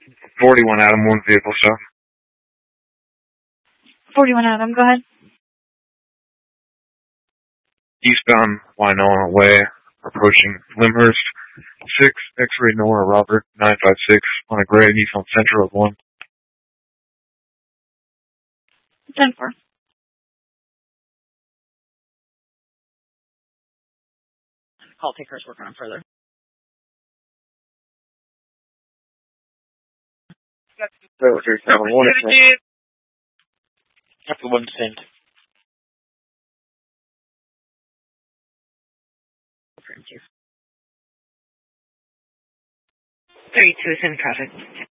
41 Adam, one vehicle south. 41 Adam, go ahead. Eastbound Winona Way, approaching Limhurst. 6 X-ray Nora Robert 956 on a gray Nissan Sentra of 1. 10-4. Call takers working on further. So, here's 7-1. After 1 cent. Thank you. 32 is in traffic.